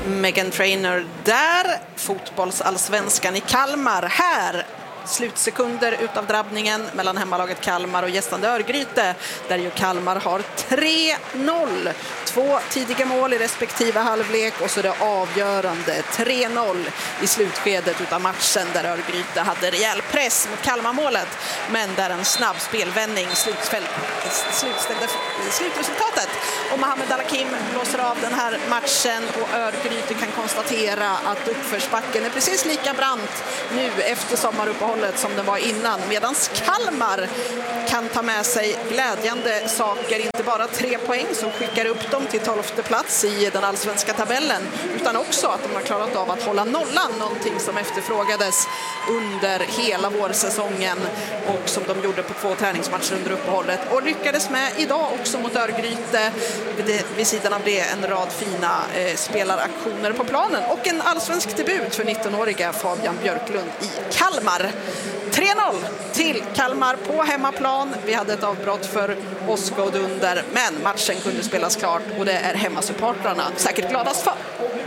Megan Trainor där, fotbollsallsvenskan i Kalmar. Här slutsekunder utav drabbningen mellan hemmalaget Kalmar och gästande Örgryte, där ju Kalmar har 3-0. 2 tidiga mål i respektive halvlek och så det avgörande 3-0 i slutskedet utav matchen, där Örgryte hade rejäl press mot Kalmarmålet, men där en snabb spelvändning slutställde slutresultatet. Och Mohamed Al-Hakim blåser av den här matchen och Örgryte kan konstatera att uppförsbacken är precis lika brant nu efter sommaruppehållet som den var innan, medan Kalmar kan ta med sig glädjande saker, inte bara 3 poäng som skickar upp dem till 12:e plats i den allsvenska tabellen, utan också att de har klarat av att hålla nollan, någonting som efterfrågades under hela vårsäsongen och som de gjorde på 2 träningsmatcher under uppehållet och lyckades med idag också mot Örgryte. Vid sidan av det en rad fina spelaraktioner på planen och en allsvensk debut för 19-åriga Fabian Björklund i Kalmar. 3-0 till Kalmar på hemmaplan. Vi hade ett avbrott för Oskar och Dunder, men matchen kunde spelas klart och det är hemmasupportrarna säkert gladast för.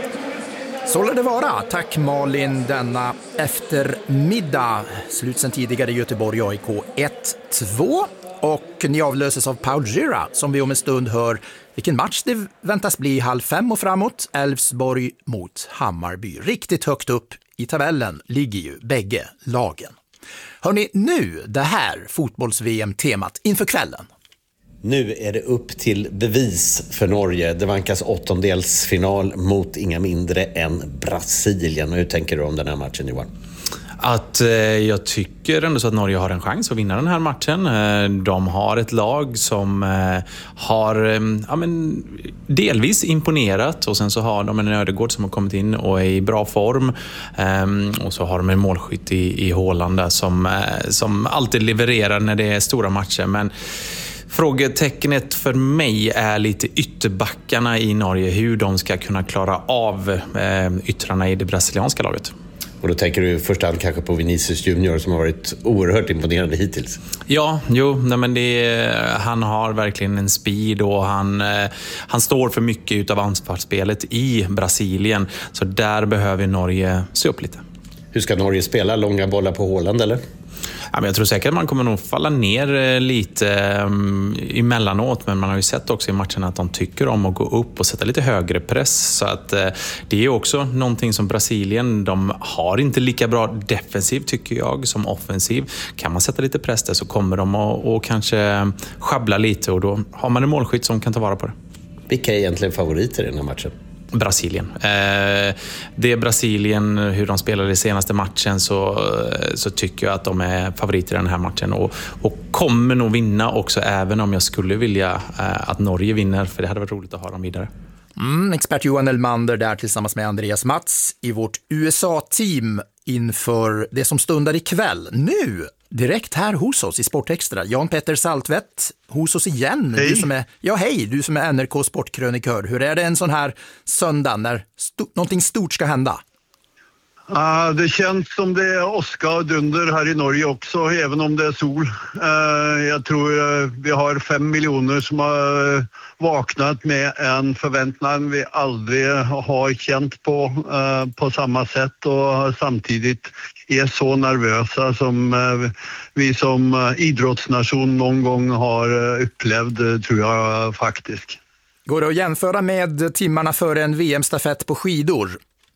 Så lär det vara. Tack Malin denna eftermiddag. Slut sen tidigare Göteborg AIK 1-2 och ni avlöses av Paul Gira som vi om en stund hör vilken match det väntas bli 4:30 och framåt. Elfsborg mot Hammarby. Riktigt högt upp i tabellen ligger ju bägge lagen. Hörrni, nu det här fotbolls-VM-temat inför kvällen. Nu är det upp till bevis för Norge. Det vankas 8-delsfinal mot inga mindre än Brasilien. Hur tänker du om den här matchen, Johan? Att jag tycker ändå så att Norge har en chans att vinna den här matchen. De har ett lag som har delvis imponerat och sen så har de en Ödegård som har kommit in och är i bra form. Och så har de en målskytt i Haaland där som alltid levererar när det är stora matcher. Men frågetecknet för mig är lite ytterbackarna i Norge, hur de ska kunna klara av yttrarna i det brasilianska laget. Och då tänker du först hand kanske på Vinicius Junior som har varit oerhört imponerande hittills. Ja, han har verkligen en speed och han står för mycket utav anfallsspelet i Brasilien. Så där behöver Norge se upp lite. Hur ska Norge spela? Långa bollar på Haaland eller? Ja, men jag tror säkert att man kommer nog falla ner lite emellanåt, men man har ju sett också i matchen att de tycker om att gå upp och sätta lite högre press, så att det är också någonting som Brasilien, de har inte lika bra defensiv tycker jag som offensiv. Kan man sätta lite press där så kommer de att kanske schabbla lite och då har man en målskytt som kan ta vara på det. Vilka är egentligen favoriter i den här matchen? Brasilien. Det är Brasilien, hur de spelade i senaste matchen så tycker jag att de är favoriter i den här matchen och kommer nog vinna också, även om jag skulle vilja att Norge vinner, för det hade varit roligt att ha dem vidare. Expert Johan Elmander där tillsammans med Andreas Mats i vårt USA-team inför det som stundar ikväll. Nu direkt här hos oss i Sportextra, Jan Petter Saltvedt hos oss igen. Hej. Du som är NRK sportkrönikör. Hur är det en sån här söndag när någonting stort ska hända? Det känns som det är Oskar och Dunder här i Norge också, även om det är sol. Jag tror vi har 5 miljoner som har vaknat med en förväntan vi aldrig har känt på samma sätt och samtidigt är så nervösa som vi som idrottsnation någon gång har upplevt, tror jag faktiskt. Går det att jämföra med timmarna före en VM-stafett på skidor?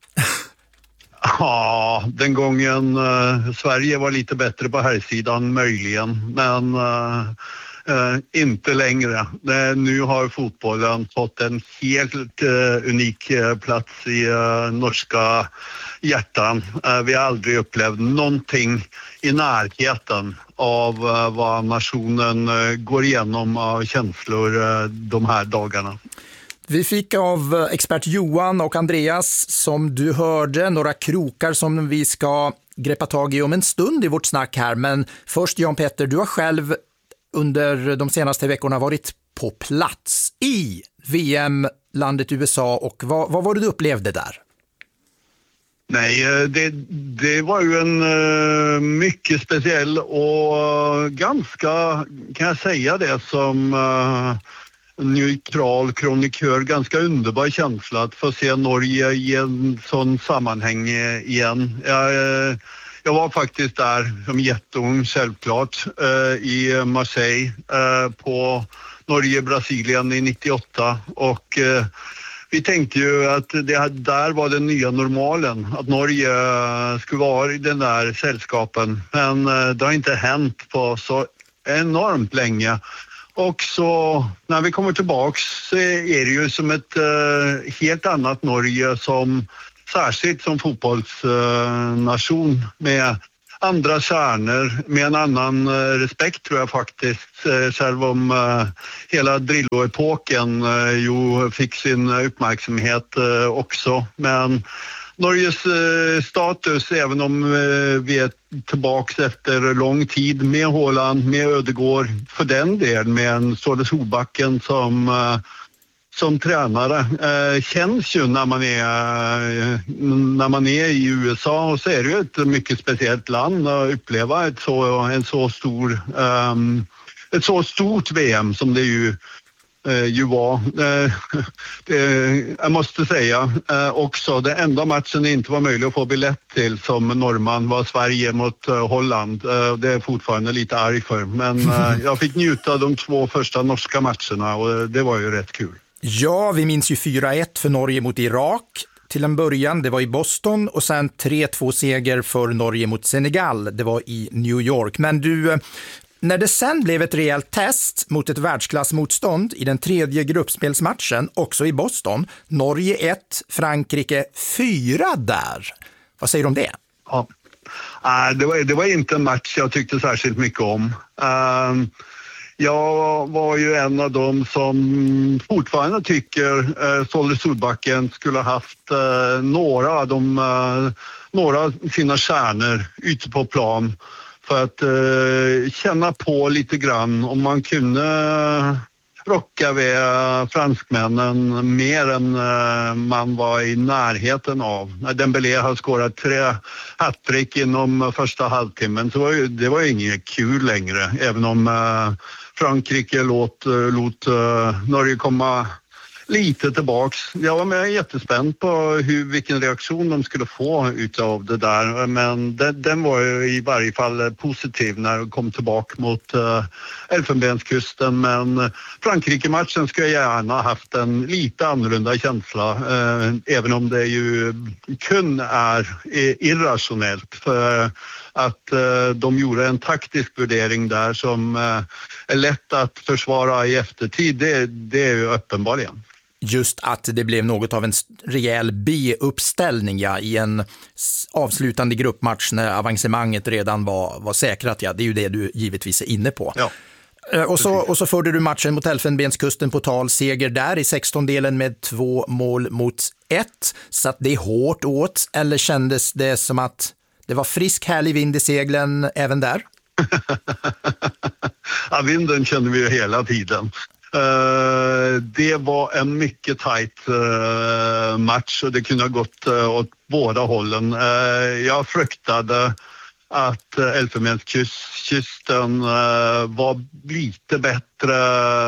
Ja, den gången Sverige var lite bättre på här sidan möjligen, men inte längre. Nu har fotbollen fått en helt unik plats i norska hjärtan. Vi har aldrig upplevt någonting i närheten av vad nationen går igenom av känslor de här dagarna. Vi fick av expert Johan och Andreas, som du hörde, några krokar som vi ska greppa tag i om en stund i vårt snack här. Men först Jan Petter, du har själv under de senaste veckorna varit på plats i VM-landet USA och vad var det du upplevde där? Nej, det var ju en mycket speciell och ganska, kan jag säga det, som neutral kronikör. Ganska underbar känsla att få se Norge i en sån sammanhang igen. Jag var faktiskt där som jätteung självklart i Marseille på Norge-Brasilien i 98 och vi tänkte ju att där var den nya normalen, att Norge skulle vara i den där sällskapen. Men det har inte hänt på så enormt länge. Och så när vi kommer tillbaks så är det ju som ett helt annat Norge, som särskilt som fotbollsnation med andra stjärnor, med en annan respekt tror jag faktiskt, själv om hela Drillo-epoken ju fick sin uppmärksamhet också. Men Norges status, även om vi är tillbaka efter lång tid med Haaland, med Ødegaard, för den delen med en Ståle Solbacken som tränare, känns ju när man är i USA, och så är det ju ett mycket speciellt land att uppleva ett så stort VM som det ju var. Jag måste säga också, det enda matchen det inte var möjligt att få biljett till som norrman var Sverige mot Holland. Det är fortfarande lite arg för, men jag fick njuta av de 2 första norska matcherna och det var ju rätt kul. Ja, vi minns ju 4-1 för Norge mot Irak till en början, det var i Boston, och sen 3-2 seger för Norge mot Senegal, det var i New York. Men du, när det sen blev ett rejält test mot ett världsklassmotstånd i den 3:e gruppspelsmatchen, också i Boston, Norge 1, Frankrike 4 där. Vad säger du om det? Ja. Det var inte en match jag tyckte särskilt mycket om. Jag var ju en av dem som fortfarande tycker Ståle Solbacken skulle haft några av sina stjärnor ute på plan för att känna på lite grann om man kunde rocka vid franskmännen mer än man var i närheten av. Dembélé har skårat 3 hattrick inom första halvtimmen, så det var ju inget kul längre, även om Frankrike låt Norge komma lite tillbaks. Jag var med jättespänd på vilken reaktion de skulle få utav det där, men den var ju i varje fall positiv när de kom tillbaka mot Elfenbenskusten. Men Frankrike-matchen skulle jag gärna haft en lite annorlunda känsla, även om det ju kun är irrationellt, för att de gjorde en taktisk värdering där som är lätt att försvara i eftertid. Det är ju uppenbarligen. Just att det blev något av en rejäl B-uppställning i en avslutande gruppmatch när avancemanget redan var säkrat. Ja, det är ju det du givetvis är inne på. Ja. Och så förde du matchen mot Elfenbenskusten på tal, seger där i 16-delen med 2 mål mot 1. Så att det är hårt åt, eller kändes det som att det var frisk härlig vind i seglen även där? Ja, vinden kände vi ju hela tiden. Det var en mycket tajt match och det kunde ha gått åt båda hållen. Jag fruktade att Elfenbenskusten var lite bättre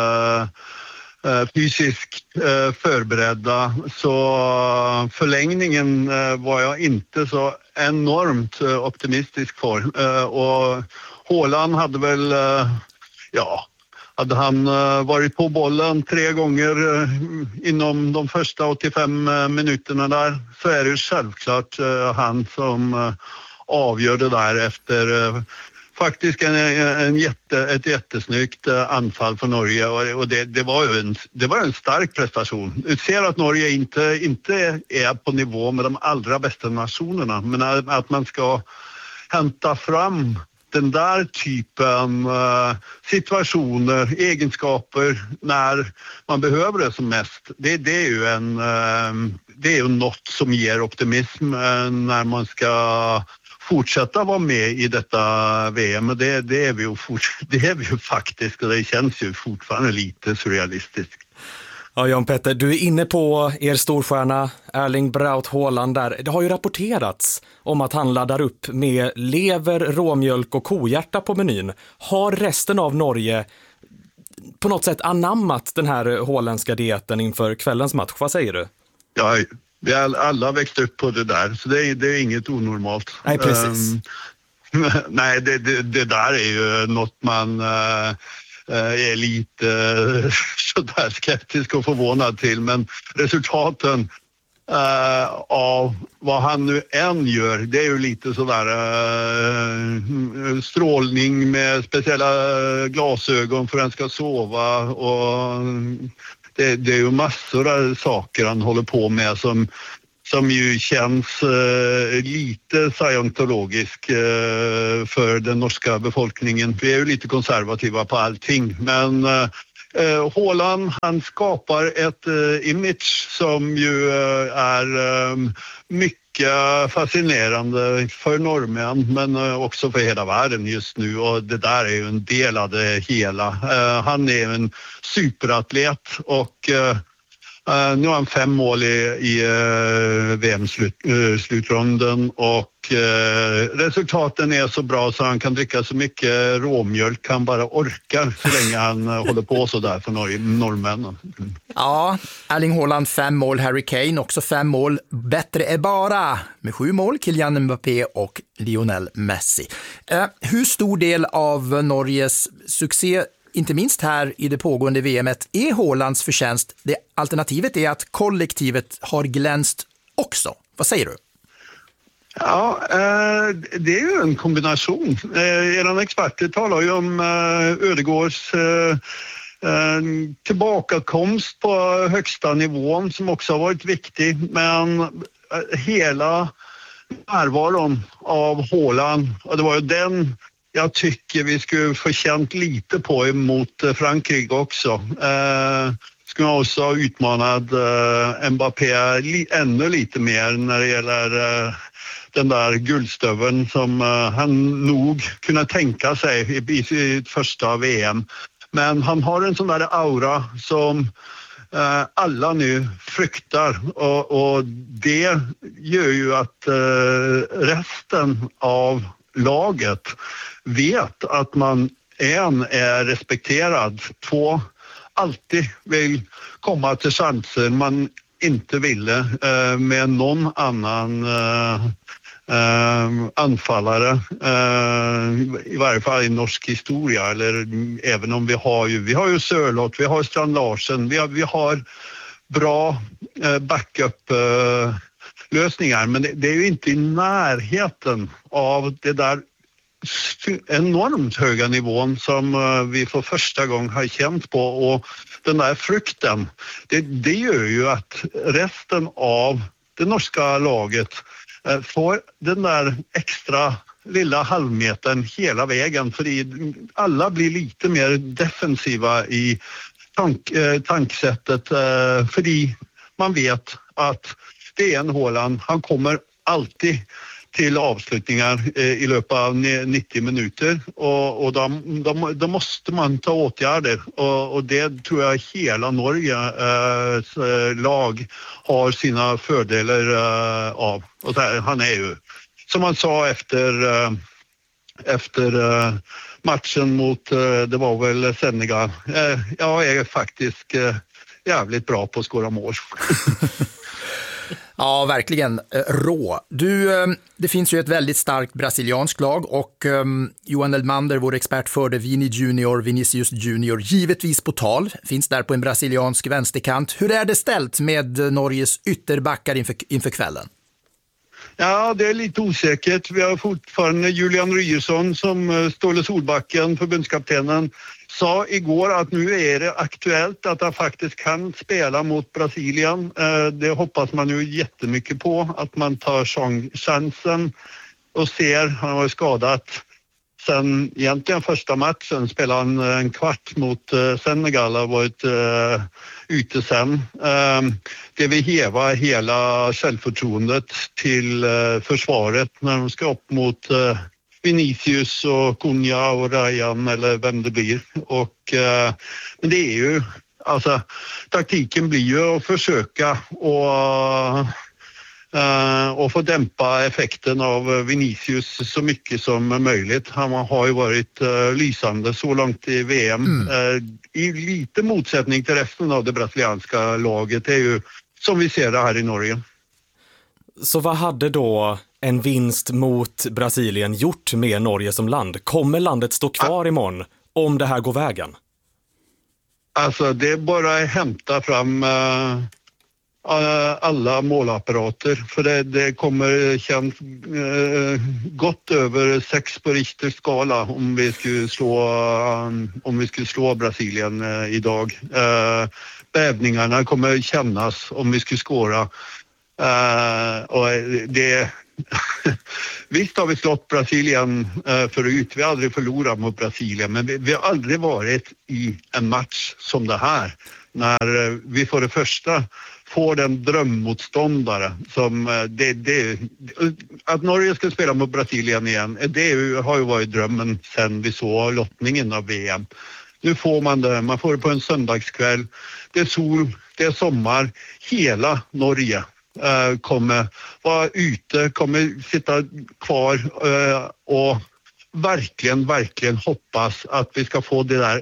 fysiskt förberedda, så förlängningen var jag inte så enormt optimistisk för. Och Haaland hade väl, hade han varit på bollen 3 gånger inom de första 85 minuterna där, så är det självklart han som avgör det där efter faktiskt ett jättesnyggt anfall för Norge, och det var en stark prestation. Du ser att Norge inte är på nivå med de allra bästa nationerna, men att man ska hämta fram den där typen situationer, egenskaper när man behöver det som mest. Det är ju något som ger optimism när man ska fortsätta vara med i detta VM. Det är vi ju faktiskt, och det känns ju fortfarande lite surrealistiskt. Ja, Jan Petter, du är inne på er storstjärna Erling Braut Haaland där. Det har ju rapporterats om att han laddar upp med lever, råmjölk och kohjärta på menyn. Har resten av Norge på något sätt anammat den här holländska dieten inför kvällens match. Vad säger du? Ja, vi har alla växt upp på det där, så det är inget onormalt. Nej, precis. Nej, det där är ju något man är lite sådär skeptisk och förvånad till, men resultaten av vad han nu än gör, det är ju lite sådär strålning med speciella glasögon för att han ska sova, och det är ju massor av saker han håller på med som ju känns lite scientologisk för den norska befolkningen. Vi är ju lite konservativa på allting, men Haaland, han skapar ett image som ju är mycket fascinerande för norrmän, men också för hela världen just nu, och det där är ju en del av det hela. Han är en superatlet, och nu har han 5 mål i VM-slutrunden, och resultaten är så bra så han kan dricka så mycket råmjölk han bara orkar så länge han håller på så där för norrmännen. Ja, Erling Haaland 5 mål, Harry Kane också 5 mål. Bättre är bara med 7 mål Kylian Mbappé och Lionel Messi. Hur stor del av Norges succé, inte minst här i det pågående VM:et, är Haalands förtjänst? Det alternativet är att kollektivet har glänst också. Vad säger du? Ja, det är ju en kombination. Era experter talar ju om Ødegaards tillbakakomst på högsta nivån som också har varit viktig, men hela närvaron av Haaland, och det var ju den jag tycker vi skulle få känt lite på emot Frankrike också. Skulle också ha utmanat Mbappé ännu lite mer när det gäller den där guldstöveln som han nog kunde tänka sig i sitt första VM. Men han har en sån där aura som alla nu fruktar, och det gör ju att resten av laget vet att man är respekterad, 2 alltid vill komma till chanser man inte ville med någon annan anfallare, i varje fall i norsk historia, eller även om vi har ju Sørloth, vi har Strand Larsen, vi har bra backup lösningar, men det är ju inte i närheten av det där enormt höga nivån som vi för första gången har känt på, och den där frukten, det gör ju att resten av det norska laget får den där extra lilla halvmetern hela vägen, för alla blir lite mer defensiva i tanksättet, för man vet att det är en Haaland, han kommer alltid till avslutningar i löpet av 90 minuter, och då måste man ta åtgärder, och det tror jag hela Norges lag har sina fördelar av. Och där, han är ju, som man sa efter matchen mot, det var väl Senegal, jag är faktiskt jävligt bra på att skåra mål. Ja, verkligen rå. Det finns ju ett väldigt starkt brasilianskt lag, och Johan Elmander, vår expert, förde Vinicius Junior givetvis på tal. Finns där på en brasiliansk vänsterkant. Hur är det ställt med Norges ytterbackar inför kvällen? Ja, det är lite osäkert. Vi har fortfarande Julian Ryerson som Ståle Solbacken, förbundskaptenen, sa igår att nu är det aktuellt att han faktiskt kan spela mot Brasilien. Det hoppas man ju jättemycket på, att man tar chansen och ser. Han var skadat sen egentligen första matchen, spelade han en kvart mot Senegal, har varit ute sen. Det vill häva hela självförtroendet till försvaret när de ska upp mot Vinicius och Cunha och Ryan eller vem det blir. Men det är ju, alltså taktiken blir ju att försöka och och få dämpa effekten av Vinicius så mycket som möjligt. Han har ju varit lysande så långt i VM. I lite motsättning till resten av det brasilianska laget. Det är ju som vi ser det här i Norge. Så vad hade då en vinst mot Brasilien gjort med Norge som land? Kommer landet stå kvar imorgon om det här går vägen? Alltså det är bara att hämta fram alla målapparater, för det kommer känns gott över 6 på Richters skala om vi skulle slå Brasilien idag. Bävningarna kommer kännas om vi skulle skåra. Och det visst har vi slått Brasilien förut, vi har aldrig förlorat mot Brasilien, men vi har aldrig varit i en match som det här när vi för det första får den drömmotståndare som att Norge ska spela mot Brasilien igen, det har ju varit drömmen sen vi såg lottningen av VM. Nu får man det, man får det på en söndagskväll, det är sol, det är sommar, hela Norge kommer vara ute, kommer sitta kvar och verkligen hoppas att vi ska få det där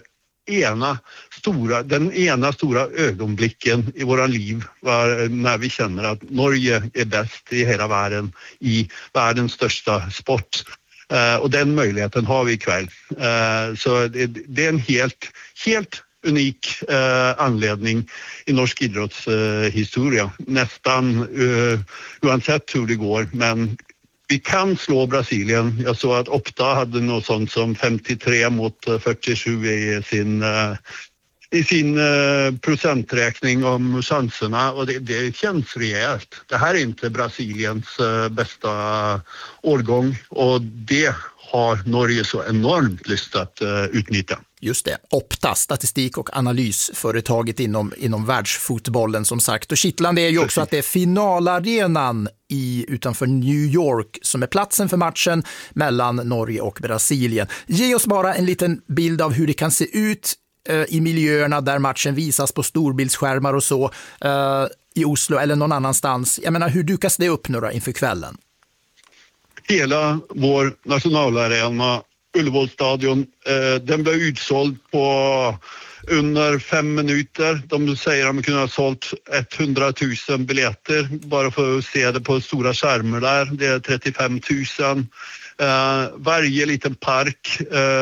den ena stora ögonblicken i våra liv när vi känner att Norge är bäst i hela världen i världens största sport. Och den möjligheten har vi ikväll. Så det är en helt unik anledning i norsk idrottshistoria. Nästan oavsett hur det går, men vi kan slå Brasilien. Jag såg att Opta hade något sånt som 53 mot 47 i sin procenträkning om chanserna, och det känns rejält. Det här är inte Brasiliens bästa årgång, och det har Norge så enormt lust att utnyttja. Just det, Opta, statistik- och analysföretaget inom världsfotbollen som sagt. Och kittlande är ju också att det är finalarenan utanför New York som är platsen för matchen mellan Norge och Brasilien. Ge oss bara en liten bild av hur det kan se ut i miljöerna där matchen visas på storbildsskärmar och så i Oslo eller någon annanstans. Jag menar, hur dukas det upp nu då inför kvällen? Hela vår nationalarena, Ullevålstadion, den blev utsåld på under 5 minuter. De säger att de kunde ha sålt 100 000 biljetter bara för att se det på stora skärmar där. Det är 35 000. Varje liten park,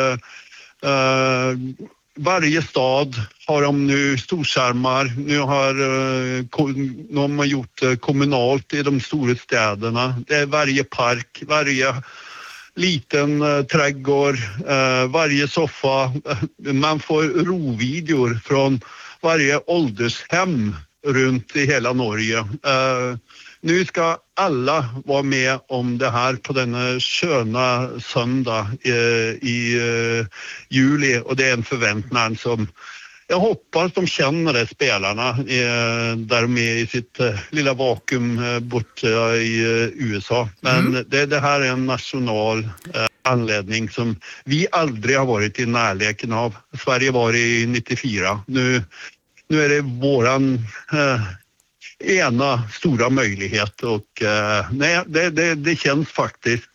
varje stad har de nu storskärmar. Nu har man gjort kommunalt i de stora städerna. Det är varje park, varje liten trädgård, varje soffa. Man får rovideor från varje åldershem runt i hela Norge. Nu ska alla vara med om det här på denna sköna söndag i juli, och det är en förväntan som jag hoppas de känner det, spelarna där de är i sitt lilla vakuum borta i USA. Men det här är en national anledning som vi aldrig har varit i närleken av. Sverige var i 94. Nu är det våran ena stora möjlighet, och det känns faktiskt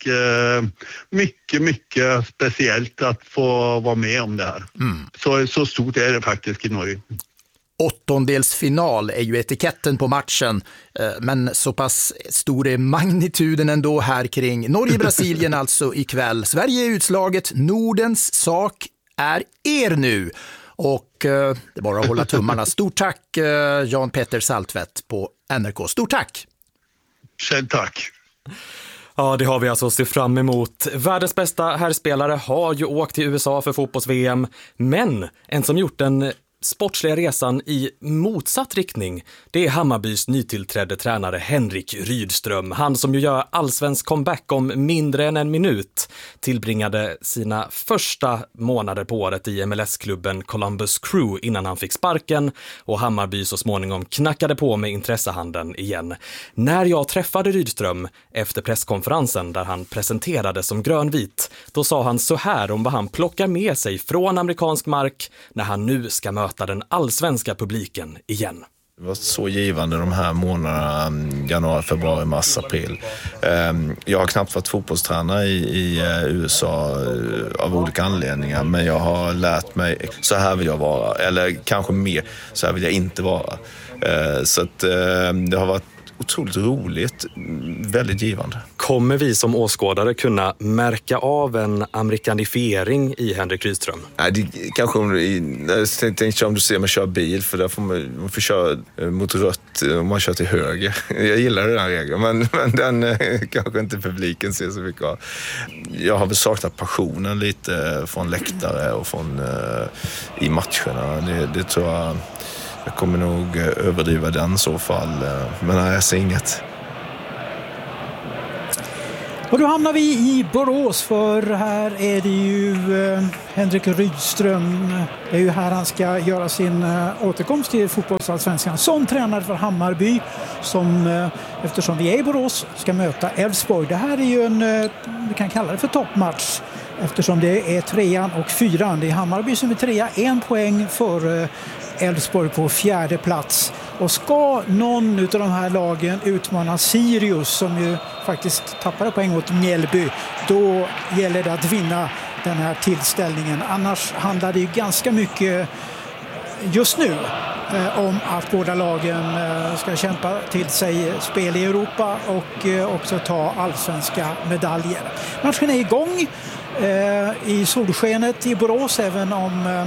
mycket speciellt att få vara med om det här. Så stort är det faktiskt i Norge. Åttondelsfinal är ju etiketten på matchen, men så pass stor är magnituden ändå här kring Norge-Brasilien alltså ikväll. Sverige är utslaget, Nordens sak är er nu. Och det är bara att hålla tummarna. Stort tack Jan Petter Saltvedt på NRK. Stort tack! Själv tack! Ja, det har vi alltså att se fram emot. Världens bästa herrspelare har ju åkt till USA för fotbolls-VM, men en som gjort den sportsliga resan i motsatt riktning, det är Hammarbys nytillträdde tränare Henrik Rydström. Han som ju gör allsvensk comeback om mindre än en minut tillbringade sina första månader på året i MLS-klubben Columbus Crew innan han fick sparken, och Hammarby så småningom knackade på med intressehandeln igen. När jag träffade Rydström efter presskonferensen där han presenterades som grönvit, då sa han så här om vad han plockar med sig från amerikansk mark när han nu ska möta den allsvenska publiken igen. Det var så givande de här månaderna, januari, februari, mars, april. Jag har knappt varit fotbollstränare i USA av olika anledningar, men jag har lärt mig, så här vill jag vara, eller kanske mer, så här vill jag inte vara. Så att det har varit otroligt roligt, väldigt givande. Kommer vi som åskådare kunna märka av en amerikanifiering i Henrik Rydström? Nej, det kanske jag tänkte om du ser mig köra bil, för där får man får köra mot rött om man kör till höger. Jag gillar den regeln, men den kanske inte publiken ser så mycket av. Jag har väl saknat passionen lite från läktare och från i matcherna. Det tror jag kommer nog överdriva den så fall, men nej, jag ser inget. Och då hamnar vi i Borås, för här är det ju Henrik Rydström. Det är ju här han ska göra sin återkomst till fotbollsallsvenskan som tränare för Hammarby, som eftersom vi är i Borås ska möta Elfsborg. Det här är ju vi kan kalla det för toppmatch, eftersom det är 3:an och 4:an. Det är Hammarby som är 3:a, 1 poäng för Elfsborg på 4:e plats. Och ska någon av de här lagen utmana Sirius, som ju faktiskt tappade poäng mot Mjällby, då gäller det att vinna den här tillställningen. Annars handlar det ju ganska mycket just nu om att båda lagen ska kämpa till sig spel i Europa och också ta allsvenska medaljer. Matchen är igång i solskenet i Borås, även om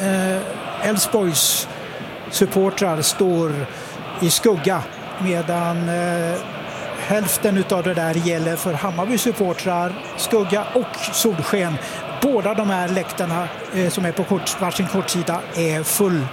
Elfsborgs supportrar står i skugga, medan hälften av det där gäller för Hammarby supportrar, skugga och solsken. Båda de här läktarna som är på varsin kortsida är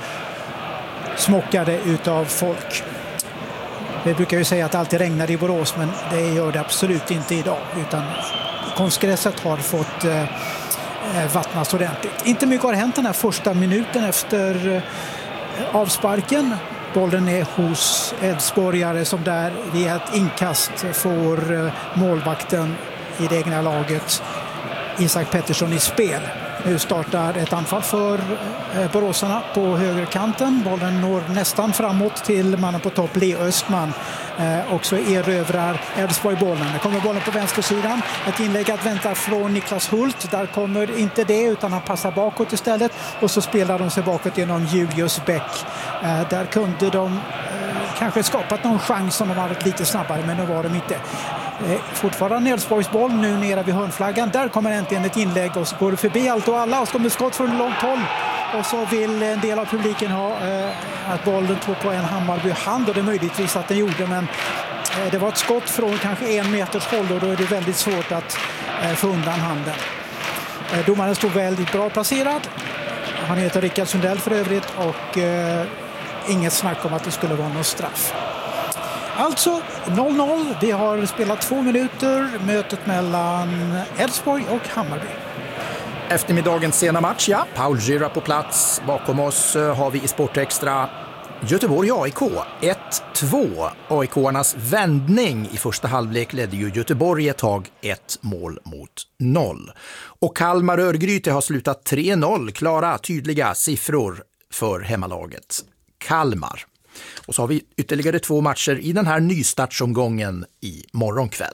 fullsmockade utav folk. Vi brukar ju säga att det alltid regnar i Borås, men det gör det absolut inte idag, utan konstgräset har fått vattnas ordentligt. Inte mycket har hänt den här första minuten efter avsparken. Bollen är hos Elfsborgare, som där via ett inkast får målvakten i det egna laget Isak Pettersson i spel. Nu startar ett anfall för boråsarna på högerkanten. Bollen når nästan framåt till mannen på topp, Leo Östman. Också erövrar Elfsborg bollen. Det kommer bollen på vänstersidan. Ett inlägg att vänta från Niklas Hult. Där kommer inte det, utan han passar bakåt istället. Och så spelar de sig bakåt genom Julius Bäck. Där kunde de kanske skapat någon chans om de var lite snabbare, men nu var de inte. Fortfarande Elfsborgs boll nu nere vid hörnflaggan. Där kommer äntligen ett inlägg och så går det förbi allt och alla och så kommer skott från långt håll. Och så vill en del av publiken ha att bollen tog på en Hammarby hand, och det är möjligtvis att den gjorde, men det var ett skott från kanske 1 meters håll, och då är det väldigt svårt att få undan handen. Domaren stod väldigt bra placerad. Han heter Rickard Sundell för övrigt, och inget snack om att det skulle vara någon straff. Alltså 0-0. Vi har spelat 2 minuter. Mötet mellan Elfsborg och Hammarby. Eftermiddagens sena match, ja. Paul Gira på plats. Bakom oss har vi i Sportextra Göteborg-AIK 1-2. AIK-arnas vändning i första halvlek ledde ju Göteborg ett tag 1-0. Och Kalmar-Örgryte har slutat 3-0. Klara, tydliga siffror för hemmalaget Kalmar. Och så har vi ytterligare 2 matcher i den här nystartsomgången i morgonkväll.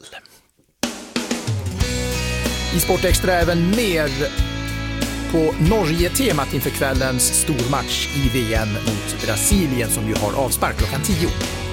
I Sportextra även mer på Norge-temat inför kvällens stormatch i VM mot Brasilien, som ju har avspark klockan 10.